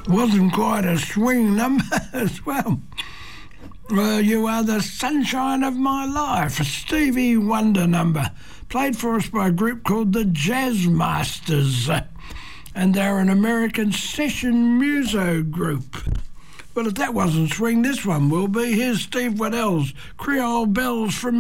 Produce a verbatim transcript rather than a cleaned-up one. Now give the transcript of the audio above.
Wasn't quite a swing number as well. Uh, you are the sunshine of my life, a Stevie Wonder number, played for us by a group called the Jazz Masters, uh, and they're an American session muso group. Well, if that wasn't swing, this one will be. Here's Steve Waddell's Creole Bells from